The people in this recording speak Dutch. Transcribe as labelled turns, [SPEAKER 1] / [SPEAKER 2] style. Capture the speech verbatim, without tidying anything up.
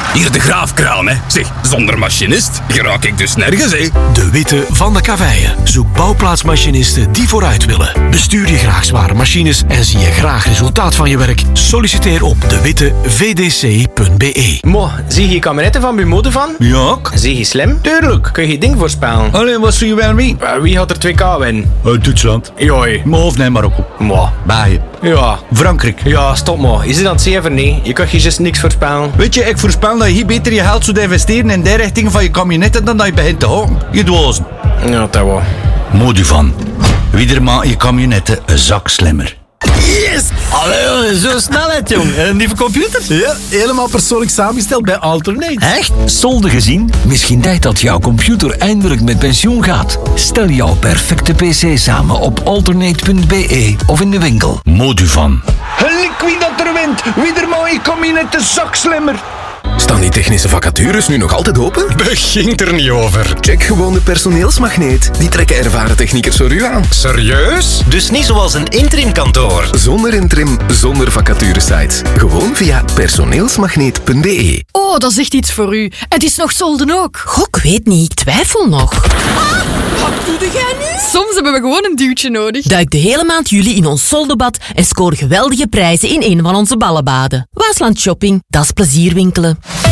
[SPEAKER 1] Hier de graafkraan, hè. Zeg, zonder machinist geraak ik dus nergens, hè.
[SPEAKER 2] De Witte van de Kaveien. Zoek bouwplaatsmachinisten die vooruit willen. Bestuur je graag zware machines en zie je graag resultaat van je werk? Solliciteer op de witte v d c punt b e.
[SPEAKER 3] Mo, zie je kabinetten van Bumode van?
[SPEAKER 4] Ja, ook.
[SPEAKER 3] Zie je slim?
[SPEAKER 4] Tuurlijk.
[SPEAKER 3] Kun je ding voorspellen?
[SPEAKER 4] Alleen, wat zie je wel mee?
[SPEAKER 3] Uh, Wie gaat er twee K winnen?
[SPEAKER 4] Uit Duitsland.
[SPEAKER 3] Joi.
[SPEAKER 4] Maar of nee, Marokko.
[SPEAKER 3] Mo.
[SPEAKER 4] België.
[SPEAKER 3] Ja.
[SPEAKER 4] Frankrijk.
[SPEAKER 3] Ja, stop mo. Je zit aan het zeven, nee. Je kan je just niks voorspellen.
[SPEAKER 4] Weet je, ik voorspel dat je hier beter je geld zou investeren in de richting van je kabinetten dan dat je begint te houden. Je dwazen.
[SPEAKER 3] Ja, dat wel.
[SPEAKER 4] Moduvan. Wieder maakt je kabinetten een zak slimmer.
[SPEAKER 5] Yes! Allee, zo snelheid, jong. Een nieuwe computer?
[SPEAKER 6] Ja, helemaal persoonlijk samengesteld bij Alternate.
[SPEAKER 5] Echt? Solde gezien? Misschien tijd dat jouw computer eindelijk met pensioen gaat. Stel jouw perfecte pc samen op alternate punt b e of in de winkel.
[SPEAKER 4] Moduvan. Een wie dat er wint. Wieder maakt je kabinetten een zak slimmer.
[SPEAKER 2] Staan die technische vacatures nu nog altijd open?
[SPEAKER 1] Begint er niet over.
[SPEAKER 2] Check gewoon de personeelsmagneet. Die trekken ervaren techniekers voor u aan.
[SPEAKER 1] Serieus?
[SPEAKER 7] Dus niet zoals een interimkantoor.
[SPEAKER 2] Zonder interim, zonder vacaturesites. Gewoon via personeelsmagneet punt b e.
[SPEAKER 8] Oh, dat is echt iets voor u. Het is nog solden ook.
[SPEAKER 9] Goh, ik weet niet, ik twijfel nog.
[SPEAKER 8] Wat doe jij nu? Soms hebben we gewoon een duwtje nodig.
[SPEAKER 9] Duik de hele maand juli in ons soldebad en scoor geweldige prijzen in een van onze ballenbaden. Waasland Shopping, dat is plezierwinkelen.